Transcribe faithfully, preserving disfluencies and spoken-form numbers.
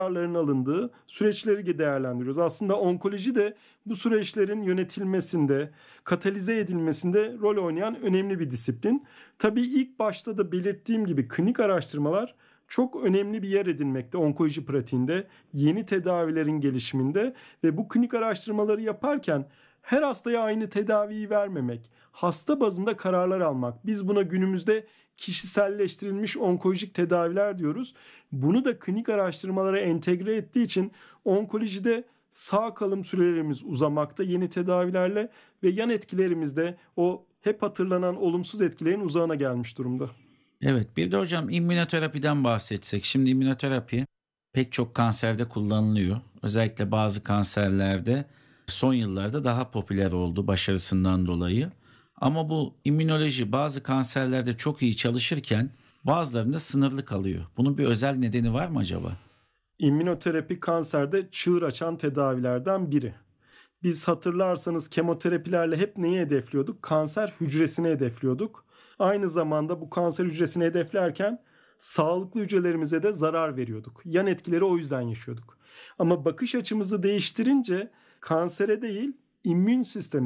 kararların alındığı süreçleri değerlendiriyoruz. Aslında onkoloji de bu süreçlerin yönetilmesinde, katalize edilmesinde rol oynayan önemli bir disiplin. Tabii ilk başta da belirttiğim gibi klinik araştırmalar çok önemli bir yer edinmekte onkoloji pratiğinde, yeni tedavilerin gelişiminde ve bu klinik araştırmaları yaparken her hastaya aynı tedaviyi vermemek, hasta bazında kararlar almak. Biz buna günümüzde kişiselleştirilmiş onkolojik tedaviler diyoruz. Bunu da klinik araştırmalara entegre ettiği için onkolojide sağ kalım sürelerimiz uzamakta yeni tedavilerle ve yan etkilerimiz de o hep hatırlanan olumsuz etkilerin uzağına gelmiş durumda. Evet, bir de hocam immünoterapiden bahsetsek. Şimdi immünoterapi pek çok kanserde kullanılıyor. Özellikle bazı kanserlerde son yıllarda daha popüler oldu başarısından dolayı. Ama bu immünoloji bazı kanserlerde çok iyi çalışırken bazılarında sınırlı kalıyor. Bunun bir özel nedeni var mı acaba? İmmünoterapi kanserde çığır açan tedavilerden biri. Biz hatırlarsanız kemoterapilerle hep neyi hedefliyorduk? Kanser hücresini hedefliyorduk. Aynı zamanda bu kanser hücresini hedeflerken sağlıklı hücrelerimize de zarar veriyorduk. Yan etkileri o yüzden yaşıyorduk. Ama bakış açımızı değiştirince kansere değil, immün sisteme